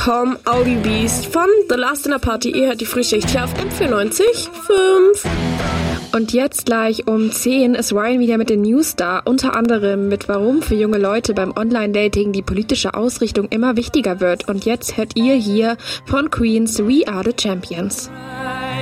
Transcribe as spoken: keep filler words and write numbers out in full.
Come, Audi Beast von The Last Dinner Party. Ihr hört die Frühschicht hier auf M vierundneunzig Komma fünf. Und jetzt gleich um zehn ist Ryan wieder mit den News da, unter anderem mit warum für junge Leute beim Online-Dating die politische Ausrichtung immer wichtiger wird. Und jetzt hört ihr hier von Queens We Are The Champions.